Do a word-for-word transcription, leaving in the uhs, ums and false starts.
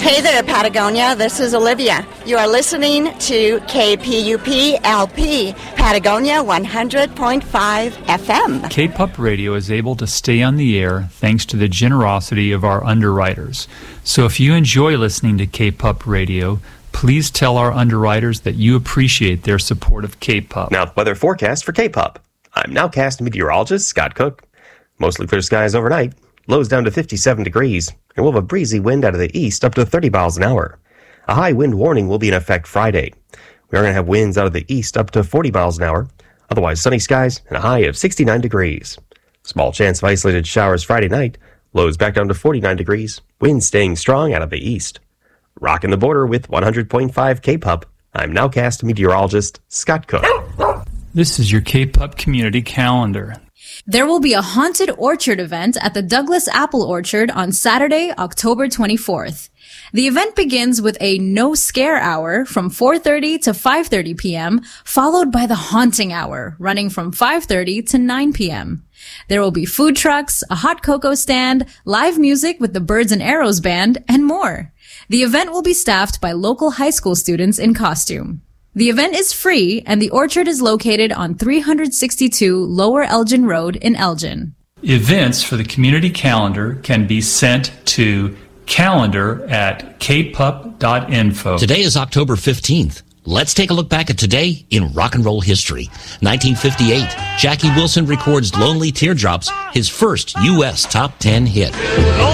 Hey there, Patagonia. This is Olivia. You are listening to K P U P L P, Patagonia one hundred point five F M. K-Pup Radio is able to stay on the air thanks to the generosity of our underwriters. So if you enjoy listening to K-Pup Radio, please tell our underwriters that you appreciate their support of K-Pup. Now, weather forecast for K-Pup. I'm Nowcast meteorologist Scott Cook. Mostly clear skies overnight. Lows down to fifty-seven degrees. And we'll have a breezy wind out of the east up to thirty miles an hour. A high wind warning will be in effect Friday. We are going to have winds out of the east up to forty miles an hour. Otherwise, sunny skies and a high of sixty-nine degrees. Small chance of isolated showers Friday night. Lows back down to forty-nine degrees. Winds staying strong out of the east. Rocking the border with one hundred point five K-Pup. I'm Nowcast meteorologist Scott Cook. This is your K-Pup community calendar. There will be a haunted orchard event at the Douglas Apple Orchard on Saturday, October twenty-fourth. The event begins with a no scare hour from four thirty to five thirty p.m., followed by the haunting hour, running from five thirty to nine p.m. There will be food trucks, a hot cocoa stand, live music with the Birds and Arrows Band, and more. The event will be staffed by local high school students in costume. The event is free, and the orchard is located on three sixty-two Lower Elgin Road in Elgin. Events for the community calendar can be sent to calendar at k pup dot info. Today is October fifteenth. Let's take a look back at today in rock and roll history. nineteen fifty-eight, Jackie Wilson records Lonely Teardrops, his first U S top ten hit.